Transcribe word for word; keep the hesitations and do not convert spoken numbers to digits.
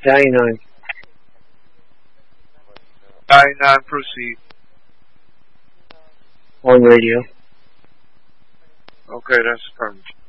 ninety-nine. ninety-nine, proceed. On radio. Okay, that's affirmative.